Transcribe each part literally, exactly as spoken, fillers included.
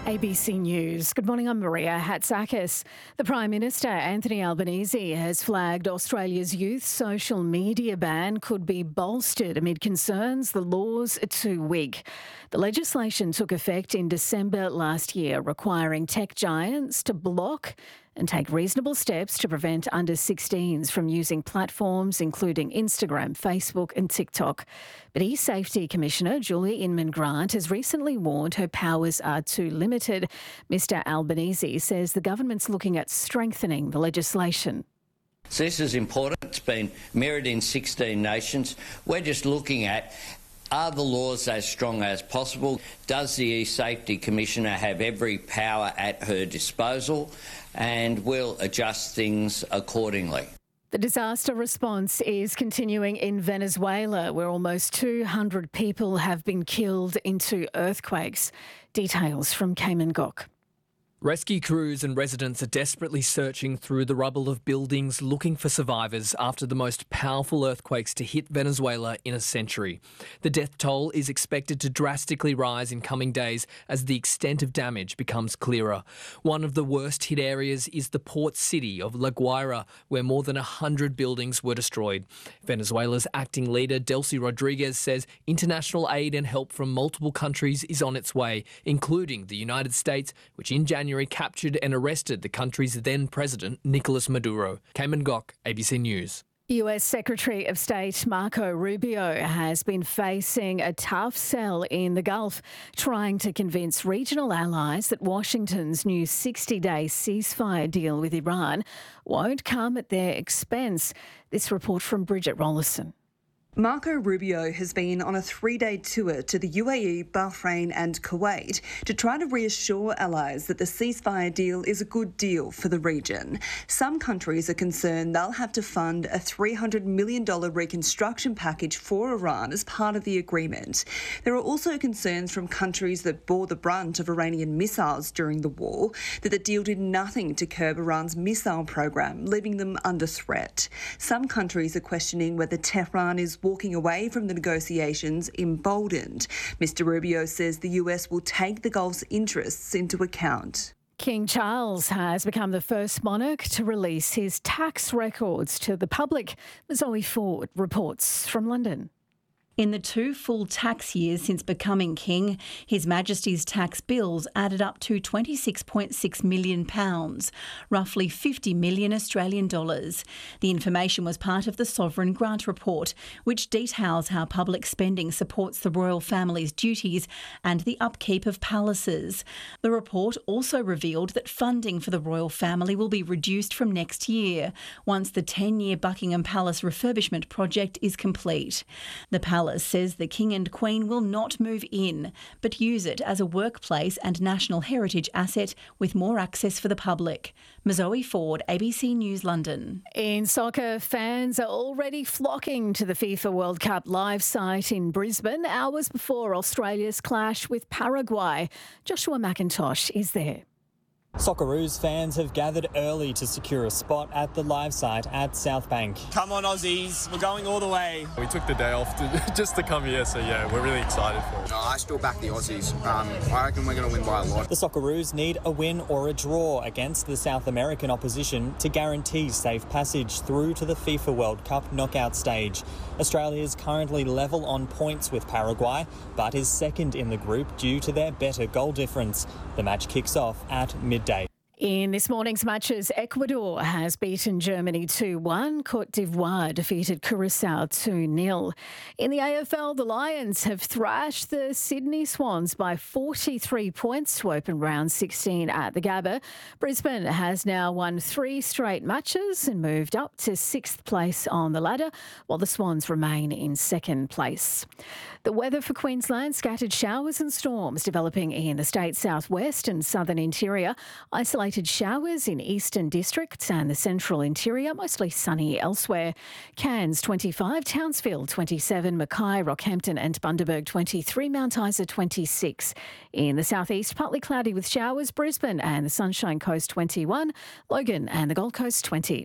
A B C News. Good morning, I'm Maria Hatzakis. The Prime Minister, Anthony Albanese, has flagged Australia's youth social media ban could be bolstered amid concerns the laws are too weak. The legislation took effect in December last year, requiring tech giants to block and take reasonable steps to prevent under sixteens from using platforms including Instagram, Facebook and TikTok. But E-Safety Commissioner Julia Inman-Grant has recently warned her powers are too limited. Mr Albanese says the government's looking at strengthening the legislation. So this is important. It's been mirrored in sixteen nations. We're just looking at, are the laws as strong as possible? Does the E-Safety Commissioner have every power at her disposal? And we'll adjust things accordingly. The disaster response is continuing in Venezuela, where almost two hundred people have been killed in two earthquakes. Details from Cayman Gok. Rescue crews and residents are desperately searching through the rubble of buildings looking for survivors after the most powerful earthquakes to hit Venezuela in a century. The death toll is expected to drastically rise in coming days as the extent of damage becomes clearer. One of the worst hit areas is the port city of La Guaira, where more than one hundred buildings were destroyed. Venezuela's acting leader, Delcy Rodriguez, says international aid and help from multiple countries is on its way, including the United States, which in January captured and arrested the country's then president, Nicolas Maduro. Cayman Gok, A B C News. U S Secretary of State Marco Rubio has been facing a tough sell in the Gulf, trying to convince regional allies that Washington's new sixty-day ceasefire deal with Iran won't come at their expense. This report from Bridget Rollison. Marco Rubio has been on a three-day tour to the U A E, Bahrain and Kuwait to try to reassure allies that the ceasefire deal is a good deal for the region. Some countries are concerned they'll have to fund a three hundred million dollars reconstruction package for Iran as part of the agreement. There are also concerns from countries that bore the brunt of Iranian missiles during the war that the deal did nothing to curb Iran's missile program, leaving them under threat. Some countries are questioning whether Tehran is walking away from the negotiations emboldened. Mister Rubio says the U S will take the Gulf's interests into account. King Charles has become the first monarch to release his tax records to the public. Zoe Ford reports from London. In the two full tax years since becoming king, His Majesty's tax bills added up to twenty-six point six million pounds, roughly fifty million Australian dollars. The information was part of the Sovereign Grant Report, which details how public spending supports the royal family's duties and the upkeep of palaces. The report also revealed that funding for the royal family will be reduced from next year, once the ten-year Buckingham Palace refurbishment project is complete. The palace says the King and Queen will not move in, but use it as a workplace and national heritage asset with more access for the public. Zoe Ford, A B C News, London. In soccer, fans are already flocking to the FIFA World Cup live site in Brisbane, hours before Australia's clash with Paraguay. Joshua McIntosh is there. Socceroos fans have gathered early to secure a spot at the live site at South Bank. Come on, Aussies, we're going all the way. We took the day off to, just to come here, so yeah, we're really excited for it. No, I still back the Aussies. Um, I reckon we're going to win by a lot. The Socceroos need a win or a draw against the South American opposition to guarantee safe passage through to the FIFA World Cup knockout stage. Australia is currently level on points with Paraguay, but is second in the group due to their better goal difference. The match kicks off at midday. In this morning's matches, Ecuador has beaten Germany two one. Cote d'Ivoire defeated Curaçao two nil. In the A F L, the Lions have thrashed the Sydney Swans by forty-three points to open round sixteen at the Gabba. Brisbane has now won three straight matches and moved up to sixth place on the ladder, while the Swans remain in second place. The weather for Queensland: scattered showers and storms developing in the state's southwest and southern interior. Isolated showers in eastern districts and the central interior, mostly sunny elsewhere. Cairns twenty-five, Townsville twenty-seven, Mackay, Rockhampton and Bundaberg twenty-three, Mount Isa twenty-six. In the southeast, partly cloudy with showers, Brisbane and the Sunshine Coast twenty-one, Logan and the Gold Coast twenty.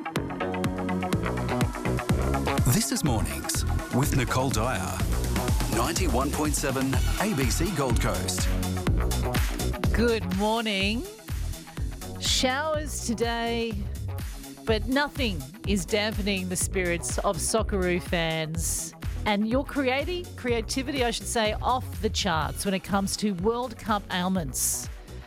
This is Mornings with Nicole Dyer. ninety-one point seven A B C Gold Coast. Good morning. Showers today, but nothing is dampening the spirits of Socceroo fans. And your creati- creativity, I should say, off the charts when it comes to World Cup ailments.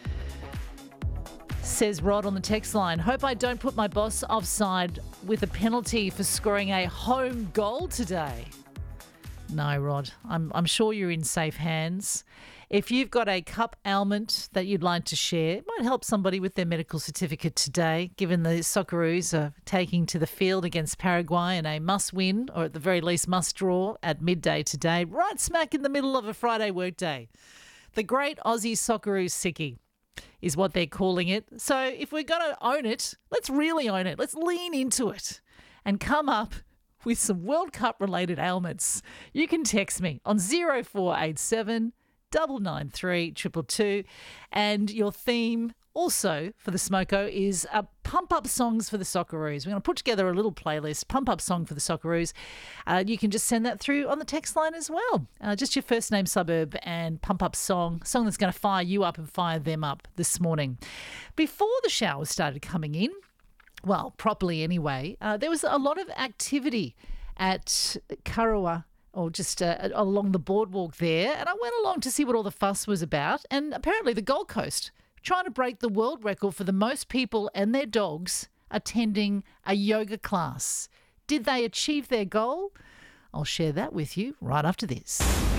Says Rod on the text line, hope I don't put my boss offside with a penalty for scoring a home goal today. No, Rod, I'm, I'm sure you're in safe hands. If you've got a cup ailment that you'd like to share, it might help somebody with their medical certificate today, given the Socceroos are taking to the field against Paraguay in a must-win, or at the very least must-draw, at midday today, right smack in the middle of a Friday workday. The Great Aussie Socceroo Sickie is what they're calling it. So if we're going to own it, let's really own it. Let's lean into it and come up with some World Cup related ailments. You can text me on zero four eight seven nine nine three two two two, and your theme also for the Smoko is uh, pump up songs for the Socceroos. We're going to put together a little playlist, pump up song for the Socceroos. Uh, you can just send that through on the text line as well. Uh, just your first name, suburb, and pump up song, song that's going to fire you up and fire them up this morning. Before the showers started coming in, well, properly anyway, uh, there was a lot of activity at Kurrawa, or just uh, along the boardwalk there, and I went along to see what all the fuss was about, and apparently the Gold Coast trying to break the world record for the most people and their dogs attending a yoga class. Did they achieve their goal? I'll share that with you right after this.